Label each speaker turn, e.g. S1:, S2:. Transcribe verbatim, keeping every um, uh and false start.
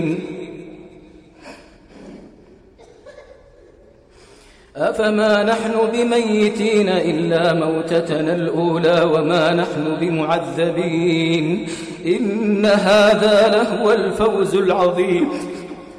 S1: أفما نحن بميتين إلا موتتنا الأولى وما نحن بمعذبين إن هذا لهو الفوز العظيم